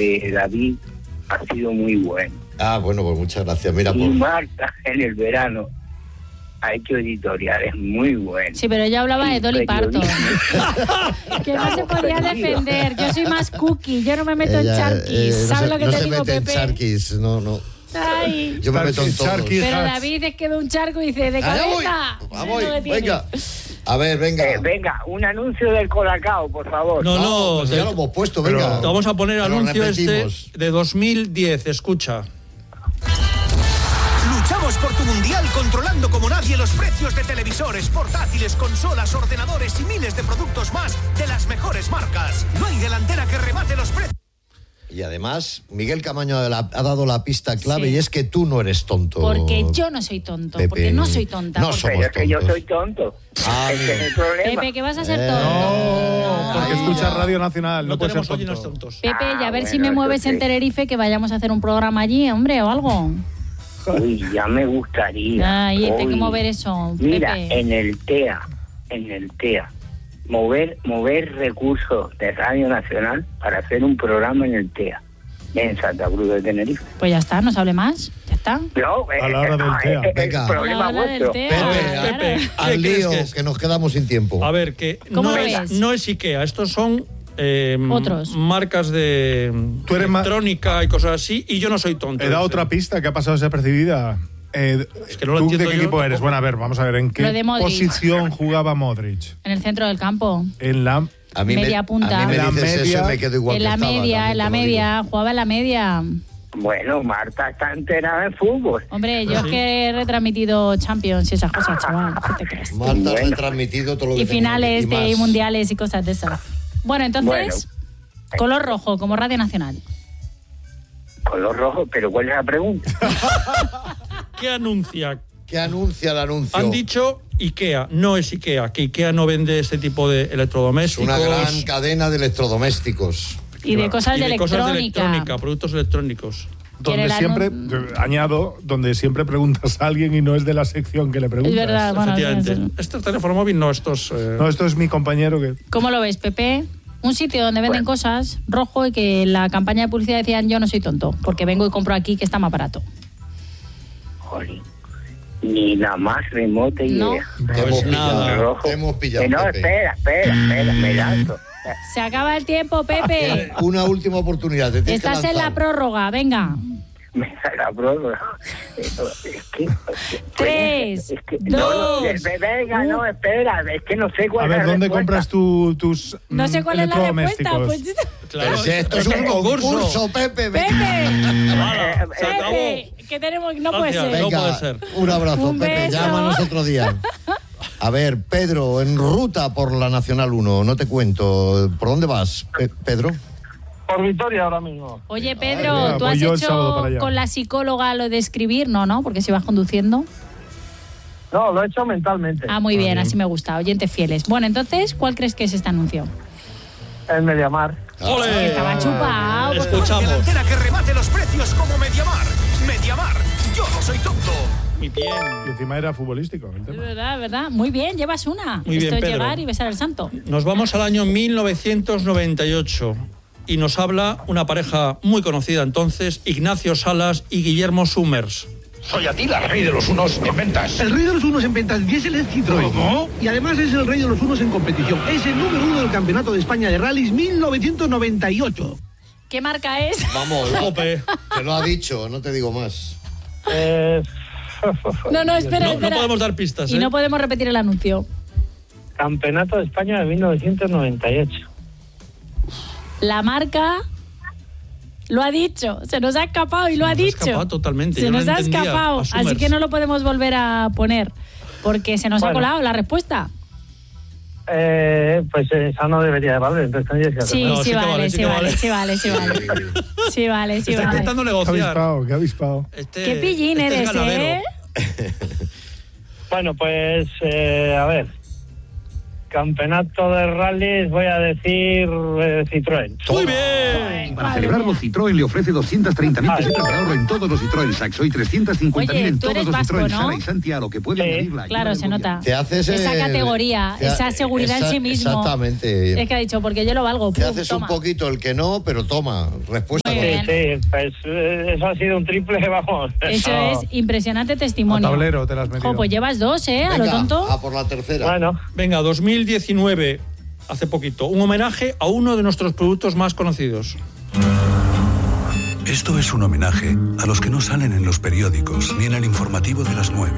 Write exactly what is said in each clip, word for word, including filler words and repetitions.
de David ha sido muy bueno. Ah, bueno, pues muchas gracias. Mira, y por... Marta en el verano ha hecho editoriales muy buenas. Sí, pero yo hablaba de Dolly Parton. Que no se podía perdidos. defender. Yo soy más cookie, yo no me meto Ella, en charquis. eh, no ¿Sabes se, lo que no te se digo, mete Pepe? en charquis, no, no. Ay. Yo me meto en todos. Charquis. Pero David es que ve un charco y dice, de Allá voy, cabeza. vamos, Mira lo que tiene. venga. A ver, venga. Eh, venga, un anuncio del Colacao, por favor. No, no, pues te, ya lo hemos puesto, pero- venga. te vamos a poner Te lo anuncio este repetimos. de dos mil diez, escucha. Luchamos por tu mundial controlando como nadie los precios de televisores, portátiles, consolas, ordenadores y miles de productos más de las mejores marcas. No hay delantera que rebate los precios. Y además, Miguel Camaño ha, la- ha dado la pista clave Sí. y es que tú no eres tonto. Porque yo no soy tonto, Pepe, porque no soy tonta. no porque- somos Pero es que yo tontos. soy tonto. Ah, Ese es mira. el problema. Pepe, que vas a ser Eh, tonto. No, porque Ay, escucha no. Radio Nacional, no, No puede ser tenemos oyentes tonto. tontos. Pepe, y a Ah, ver si bueno, me mueves eso en sí. Tenerife, que vayamos a hacer un programa allí, hombre, o algo. Uy, ya me gustaría. Ay, tengo que Uy. mover eso, Mira, Pepe. en el T E A, en el T E A, mover, mover recursos de Radio Nacional para hacer un programa en el T E A, en Santa Cruz de Tenerife. Pues ya está, no se hable más. Ya está. No, A la hora del T E A. es, es Venga. problema A la hora del vuestro. T E A. Pepe, Claro. Pepe, ¿qué al crees lío, que que, es? nos quedamos sin tiempo. A ver, que ¿Cómo no lo es, ves? no es IKEA, estos son eh, Otros. marcas de Tú eres ma- electrónica y cosas así, y yo no soy tonto. He dado otra pista que ha pasado desapercibida. Eh, Es que no lo ¿Tú de entiendo qué yo equipo eres? tampoco. Bueno, a ver, vamos a ver, ¿en Lo qué de Modric. posición jugaba Modric? En el centro del campo. En la... A mí media me, punta. A mí me En la dices media- eso y me quedo igual En que la estaba, media, también en la te lo digo. media. Jugaba en la media. Bueno, Marta está enterada en fútbol. Hombre, yo es que he retransmitido Champions y esas cosas, chaval. ¿Qué te crees? Marta ha Bueno. retransmitido todo lo que Y tenía finales y de más. mundiales y cosas de esas. Bueno, entonces, Bueno. color rojo, como Radio Nacional. Color rojo, pero ¿cuál es la pregunta? ¿Qué anuncia? ¿Qué anuncia el anuncio? Han dicho IKEA, no es IKEA, que IKEA no vende este tipo de Es electrodomésticos. una gran cadena de electrodomésticos. Y de cosas y de de cosas de electrónica. electrónica, productos electrónicos. Donde Quiere el siempre, anun- eh, añado, donde siempre preguntas a alguien y no es de la sección que le preguntas. Es verdad, bueno, Efectivamente. sí, sí. Este es teléfono móvil, no, estos... eh, No, esto es mi compañero que... ¿Cómo lo ves, Pepe? Un sitio donde venden Bueno. cosas rojo y que en la campaña de publicidad decían yo no soy tonto, porque vengo y compro aquí que está más barato. Jolín, ni la más remota No. idea. Te Pues hemos nada. pillado. Rojo. Te hemos pillado, Eh, no, Pepe. espera, espera, espera, me lanzo. Se acaba el tiempo, Pepe. Una última oportunidad. Te tienes que Estás en la lanzar. prórroga, venga. Me da la prórroga. Es que, Tres, es que, dos, no, no, es- venga, no, espera, es que no sé cuál A es ver, la ¿dónde respuesta. compras tú tus No sé mm, cuál es la respuesta. electrodomésticos? Pues, claro, Pero si esto es un concurso, Pepe. Pepe, Hala, se acabó. Pepe, que tenemos, no puede Gracias. ser. No Venga, puede ser. un abrazo, Un Pepe. beso. Llámanos otro día. A ver, Pedro, en ruta por la Nacional uno, no te cuento. ¿Por dónde vas, Pe- Pedro? Por Vitoria ahora mismo. Oye, Pedro, venga, ¿tú voy has yo el sábado hecho para allá. con la psicóloga lo de escribir? No, no, porque si vas conduciendo. No, lo he hecho mentalmente. Ah, muy bien, así me gusta. Oyentes fieles. Bueno, entonces, ¿cuál crees que es este anuncio? En Mediamar. ¡Ole! Estaba chupado. Escucha. Escuchamos. Delantera que rebate los precios como Mediamar. Mediamar, yo no soy tonto. Muy bien. Y encima era futbolístico el Es tema. verdad, verdad. Muy bien, llevas una. Muy bien, Esto es Pedro. llegar y besar el santo. Nos vamos al año mil novecientos noventa y ocho y nos habla una pareja muy conocida entonces, Ignacio Salas y Guillermo Summers. Soy Atila, rey de los unos en ventas. El rey de los unos en ventas diésel es Citroën. ¿Cómo? Y además es el rey de los unos en competición. Es el número uno del Campeonato de España de Rallys mil novecientos noventa y ocho. ¿Qué marca es? Vamos, Jope. te lo ha dicho, no te digo más. Eh, No, no, espera, No, no espera. podemos dar pistas, Y ¿eh? no podemos repetir el anuncio. Campeonato de España de mil novecientos noventa y ocho. La marca lo ha dicho. Se nos ha escapado y lo ha nos ha dicho. escapado totalmente, Se yo no nos ha entendía escapado. a Así Summers. que no lo podemos volver a poner. Porque se nos ha Bueno. colado la respuesta. Eh, pues esa no debería de valer, entonces tendrías que hacer. Sí, No, sí, sí que vale, vale, sí sí que vale, vale. sí vale, sí vale. Sí vale, sí Está vale. intentando Qué negociar. avispado, qué avispado. Este- Qué pillín este es eres, ganadero. ¿eh? Bueno, pues eh, a ver. campeonato de rallies, voy a decir eh, Citroën. Muy bien. Para celebrarlo, Citroën le ofrece doscientas treinta mil pesetas de ahorro en todos los Citroën Saxo y trescientas cincuenta mil Oye, en tú todos eres los vasco, Citroën ¿no? Sara y Santi, a lo que puede Sí, añadir la ayuda Claro, del se gobierno. nota. Te haces esa eh, categoría, te ha- esa seguridad esa- en sí mismo. Exactamente. Es que ha dicho, porque yo lo valgo. Te pum, haces toma. un poquito el que no, pero toma, respuesta Muy correcta. bien. Sí, pues eh, eso ha sido un triple, vamos. Eso es impresionante testimonio. A tablero te las has metido. Jo, pues llevas dos, ¿eh? A lo Venga, tonto. a por la tercera. Bueno, Venga, dos mil diecinueve, hace poquito, un homenaje a uno de nuestros productos más conocidos. Esto es un homenaje a los que no salen en los periódicos ni en el informativo de las nueve.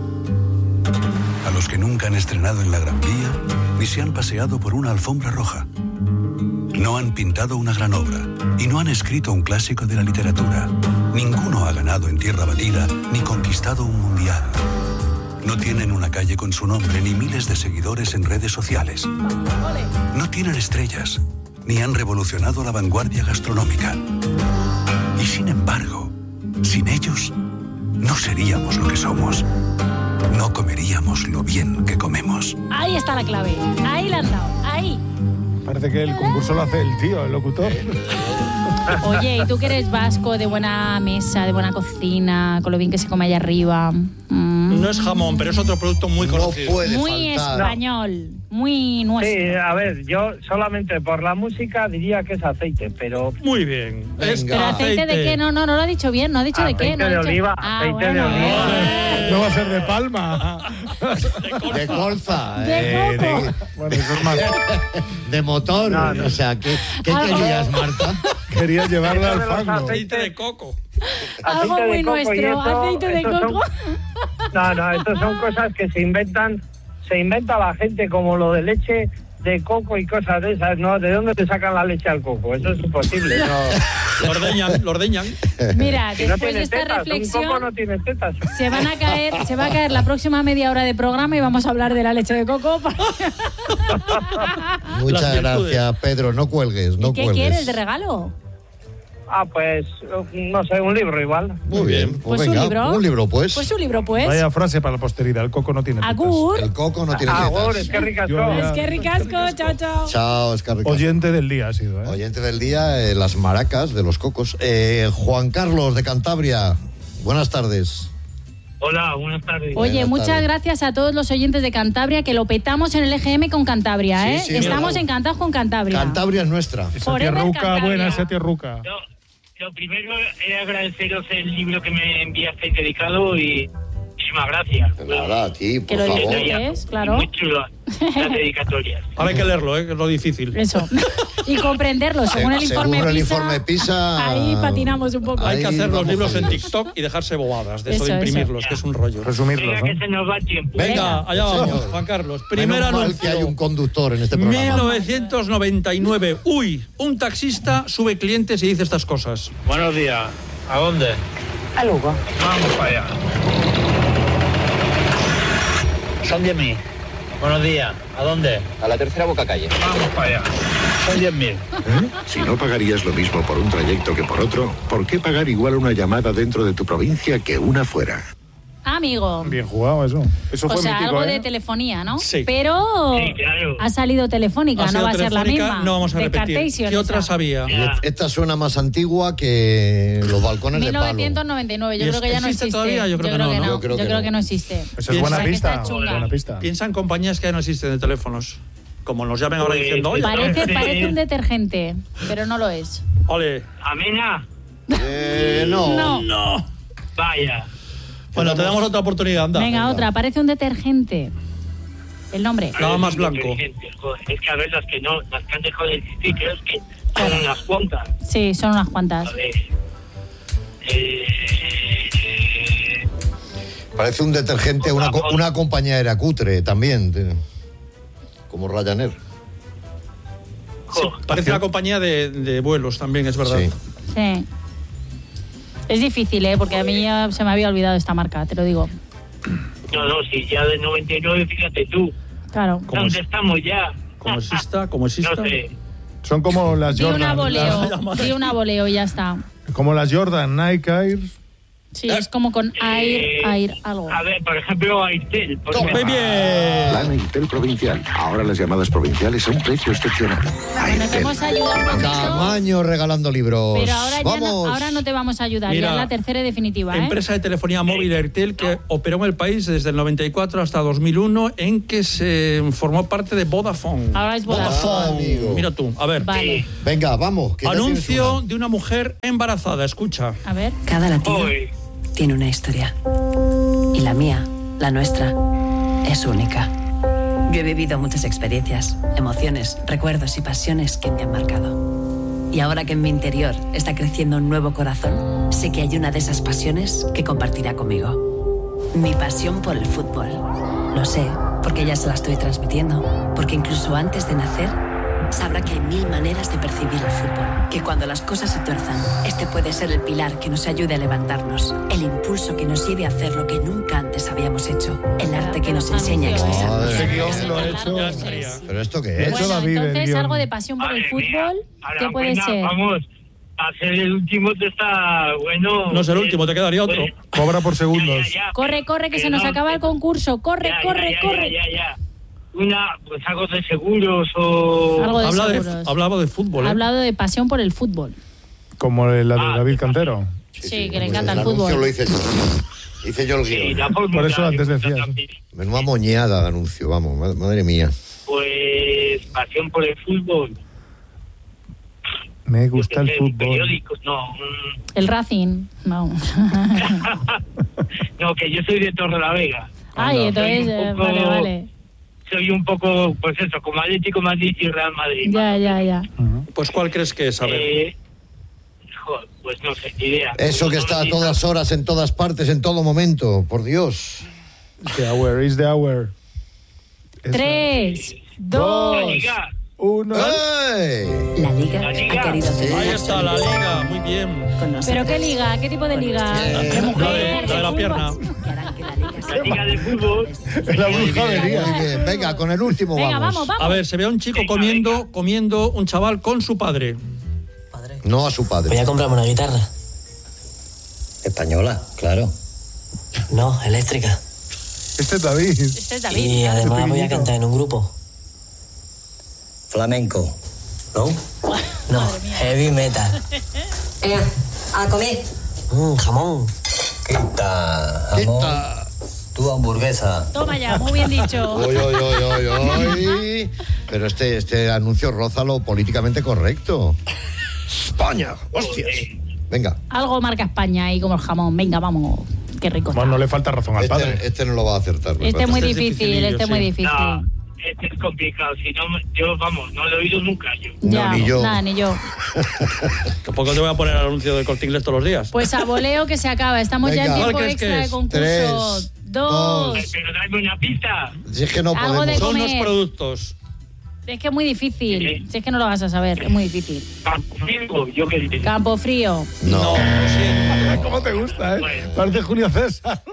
A los que nunca han estrenado en la Gran Vía ni se han paseado por una alfombra roja. No han pintado una gran obra y no han escrito un clásico de la literatura. Ninguno ha ganado en tierra batida ni conquistado un mundial. No tienen una calle con su nombre ni miles de seguidores en redes sociales. No tienen estrellas ni han revolucionado la vanguardia gastronómica. Y sin embargo, sin ellos, no seríamos lo que somos. No comeríamos lo bien que comemos. Ahí está la clave. Ahí la han dado. Ahí. Parece que el concurso lo hace el tío, el locutor. Oye, ¿y tú que eres vasco, de buena mesa, de buena cocina, con lo bien que se come allá arriba? Mm. No es jamón, pero es otro producto muy No conocido. puede Muy faltar. español, muy nuestro. sí, a ver, yo solamente por la música diría que es aceite, pero Muy bien. Es Venga. ¿Pero aceite de qué? No, no, no lo ha dicho bien, no ha dicho de qué. Aceite No ha de dicho- oliva, Ah, aceite de bueno, oliva. eh. No va a ser de palma. De colza. De eh, coco. de, Bueno, eso es más. de motor. No, no. O sea, ¿qué, qué Algo- querías, Marta? Quería llevarle Eso al de los fango. aceite de coco. Algo aceite de muy coco y nuestro, eso- aceite de esos son- coco. No, no, estas son cosas que se inventan, se inventa la gente, como lo de leche de coco y cosas de esas, ¿no? ¿De dónde te sacan la leche al coco? Eso es imposible. No. Lo ordeñan, lo ordeñan. Mira, Si no después de tiene esta tetas, un coco reflexión, no tiene tetas. se van a caer, se va a caer la próxima media hora de programa y vamos a hablar de la leche de coco. Muchas Las virtudes. gracias, Pedro. No cuelgues, no ¿Y qué cuelgues. quieres de regalo? Ah, pues, no sé, un libro igual. Muy bien. Pues, Pues un venga, libro. un libro, pues. Pues un libro, pues. Vaya frase para la posteridad. El coco no tiene tetas. Agur. El coco no tiene Ah, tetas. bueno, es que ricas Yo son. ya- Es que ricasco, chao, chao. Chao, Escarrica. Oyente del día ha sido, ¿eh? Oyente del día, eh, las maracas de los cocos. Eh, Juan Carlos de Cantabria, buenas tardes. Hola, buenas tardes. Oye, Buenas muchas tardes. gracias a todos los oyentes de Cantabria, que lo petamos en el E G M con Cantabria, Sí, ¿eh? sí, Estamos mira. encantados con Cantabria. Cantabria es nuestra. Esa Forever tierruca, Cantabria. buena esa tierruca. Lo, lo primero es agradeceros el libro que me enviasteis dedicado y muchísimas gracias. Nada, a ti, por Que lo favor. disfrutes, claro. Muy chulo las dedicatorias. Ahora hay que leerlo, ¿eh? Que es lo difícil. Eso. Y comprenderlo, según el Según informe el PISA. informe PISA, Ahí patinamos un poco. Hay Ahí que hacer los vamos libros en jodidos. TikTok y dejarse bobadas, de eso, Eso, de eso. imprimirlos, que es un rollo. Resumirlos, Venga, ¿no? que se nos va el tiempo. Venga, Venga. allá vamos, Señor. Juan Carlos. Primer Menos mal anuncio. que hay un conductor en este programa. mil novecientos noventa y nueve. Uy, un taxista sube clientes y dice estas cosas. Buenos días. ¿A dónde? A Lugo. Vamos para allá. Son diez mil. Buenos días. ¿A dónde? A la tercera boca calle. Vamos para allá. Son diez mil. Si no pagarías lo mismo por un trayecto que por otro, ¿por qué pagar igual una llamada dentro de tu provincia que una fuera? Amigo. Bien jugado eso. Eso O fue sea, mítico, algo ¿eh? de telefonía, ¿no? Sí. Pero Sí, claro. ha salido telefónica, Ha no sido va a ser la telefónica, misma. no vamos a repetir. Descartation ¿Qué esa. otras había? Ya. Esta suena más antigua que los balcones mil de palo. novecientos noventa y nueve, yo ¿Y creo que ya no existe existe. todavía? Yo creo que no, ¿no? Yo creo que no. no existe. Eso es buena Piensa que pista. está chunga. Buena pista. Piensa en compañías que ya no existen de teléfonos. Como nos llamen ahora Pues, diciendo, oye, Parece, Sí. parece un detergente, pero no lo es. ole. ¿Amena? Eh, no. No. No. Vaya. Bueno, te damos otra oportunidad, anda. Venga, otra, parece un detergente. El nombre. Nada más Es blanco. inteligente, joder. Es que a ver las que no, las que han dejado de existir, creo que son unas cuantas. Sí, son unas cuantas. A ver. Eh, eh, Parece un detergente, una, co- una compañía aérea cutre también, de- como Ryanair. Sí, parece una compañía de, de vuelos también, es verdad. Sí. Sí. Es difícil, ¿eh? Porque a mí ya se me había olvidado esta marca, te lo digo. no, no, si ya del noventa y nueve, fíjate tú. Claro. ¿Cómo ¿Dónde es? estamos ya? Como exista, como exista. No sé. Son como las Di una Jordan. voleo, las- di una voleo y ya está. como las Jordan, Nike Air. Sí, es como con Air, Eh, Air, algo. A ver, por ejemplo, Airtel. por ejemplo. ¡Muy bien! Plan Airtel Provincial. Ahora las llamadas provinciales a un precio excepcional. Bueno, te hemos ayudado un poquito, Camaño regalando libros. pero ahora, ya no, Vamos. ahora no te vamos a ayudar. Mira, ya es la tercera y definitiva, ¿eh? Empresa de telefonía móvil Airtel que operó en el país desde el noventa y cuatro hasta dos mil uno, en que se formó parte de Vodafone. Ahora es Vodafone. Vodafone, amigo. Mira tú, a ver. Vale. Venga, vamos. que ya tienes Anuncio una. de una mujer embarazada, escucha. A ver. Cada latido Hoy, tiene una historia. Y la mía, la nuestra, es única. Yo he vivido muchas experiencias, emociones, recuerdos y pasiones que me han marcado. Y ahora que en mi interior está creciendo un nuevo corazón, sé que hay una de esas pasiones que compartirá conmigo. Mi pasión por el fútbol. Lo sé, porque ya se la estoy transmitiendo. Porque incluso antes de nacer, sabrá que hay mil maneras de percibir el fútbol. Que cuando las cosas se tuerzan, este puede ser el pilar que nos ayude a levantarnos. El impulso que nos lleve a hacer lo que nunca antes habíamos hecho. El arte que nos enseña a expresarnos. Madre Ese mía. guión lo he hecho. Ya estaría. ¿Pero esto qué es? Eso Bueno, la vive el entonces guión. algo de pasión por el madre fútbol. mía. Ahora, ¿Qué puede venga, ser? Vamos, a ser el último te está bueno. No es el último, te quedaría otro. Pues, Cobra por segundos. ya, ya, ya, Corre, corre, que se nos no, acaba el concurso. Corre, ya, corre, ya, ya, corre. Ya, ya, ya. Una, pues algo de seguros o... Algo de Habla de, seguros. hablaba de fútbol, Ha ¿eh? hablado de pasión por el fútbol. Como la de Ah, David Cantero. Sí, que le pues encanta el anuncio fútbol. lo hice yo. Hice yo el Sí, guión. la fórmula Por eso antes de- decías. Menuda moñada de anuncio, vamos, ma- madre mía. Pues pasión por el fútbol. Me gusta Yo el qué sé, fútbol. Periódicos, no. mm, El Racing, no. no, que yo soy de Torre la Vega. Ay, entonces, Soy un eh, poco- vale, vale. Soy un poco, pues eso, como Atlético Madrid y Real Madrid. Ya, ya, ya. Pues ¿cuál crees que es? A ver. Eh, joder, pues no sé, ni idea. Eso que No está a sé, todas horas, en todas partes, en todo momento, por Dios. The hour is the hour. Es Tres, La dos. Liga. Uno. ¡Ey! La Liga La Liga. ha querido tener Ahí está la liga, muy bien. con nosotros. ¿Pero qué liga? ¿Qué tipo de liga? Eh, ¿De La mujer? de, la de la fútbol? pierna. Que harán que la Liga La sea Liga de Fútbol. La Muy bruja bien, vería. muy bien. Venga, con el último Venga, vamos. vamos, vamos. A ver, se ve a un chico comiendo, comiendo un chaval con su padre. No a su padre. Voy a comprarme una guitarra. Española, claro. No, eléctrica. Este es David. Este es David. Y ¿no? además voy a pequeñito. cantar en un grupo. Flamenco. ¿No? No, heavy metal. Venga, a comer. Mm, jamón. Quita, jamón. Quita. Tu hamburguesa. Toma ya, muy bien dicho. Oy, oy, oy, oy, oy. Pero este, este anuncio roza lo políticamente correcto. España, hostias. Venga. Algo marca España ahí como el jamón. Venga, vamos. Qué rico. Bueno, no le falta razón al padre. Este, este no lo va a acertar. me Este es parece. muy Este es difícil, dificilillo, este es muy sí. difícil. No, este es complicado. Si no, me- yo, vamos, no lo he oído nunca yo. Ya, No, ni yo. nada, ni yo. Tampoco te voy a poner el anuncio del Corte Inglés todos los días. Pues a voleo que se acaba. Estamos ya en Venga. tiempo ¿Cuál crees extra que de es? concurso. Tres, dos. dos. Pero dame una pista. Si es que no Algo de podemos. Son los comer. productos. Es que es muy difícil. Si es que no lo vas a saber, es muy difícil. Campo, yo qué sé. Campo frío. No. No, lo siento. ¿Cómo te gusta, eh? Parece Julio César.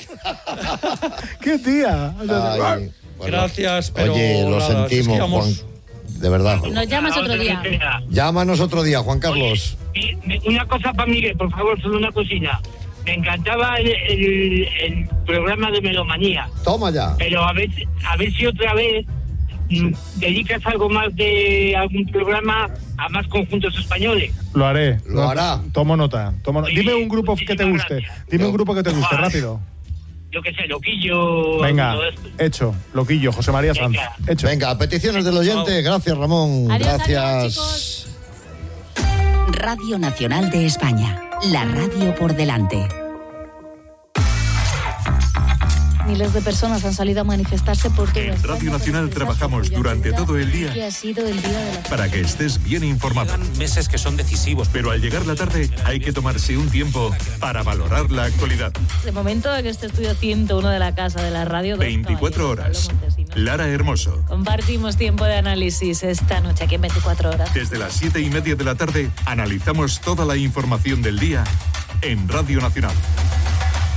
¡Qué tía! Ay, bueno. Gracias, pero Oye, lo nada, sentimos, es que vamos- Juan. De verdad. Nos llamas otro día. Llámanos otro día, Juan Carlos. Mi- mi- Una cosa para Miguel, por favor, solo una cosilla. Me encantaba el, el- el programa de Melomanía, Toma ya. pero a ver, a ver si otra vez mm, dedicas algo más de algún programa a más conjuntos españoles. Lo haré. Lo hará. Tomo nota. Tomo no- Dime un grupo que te guste. Dime un grupo que te guste, rápido. Yo qué sé, Loquillo, Venga, todo esto. hecho. Loquillo, José María Sanz. Venga. Hecho. Venga, peticiones del oyente. Gracias, Ramón. Adiós, Gracias. adiós, chicos. Radio Nacional de España. La radio por delante. Miles de personas han salido a manifestarse por toda En España Radio Nacional para trabajamos durante todo el día que ha sido el día de la para que estés bien informado. Meses que son decisivos. Pero al llegar la tarde hay que tomarse un tiempo para valorar la actualidad. De momento en este estudio ciento uno de la casa de la radio. dos veinticuatro horas. Lara Hermoso. Compartimos tiempo de análisis esta noche aquí en veinticuatro horas. Desde las siete y media de la tarde analizamos toda la información del día en Radio Nacional.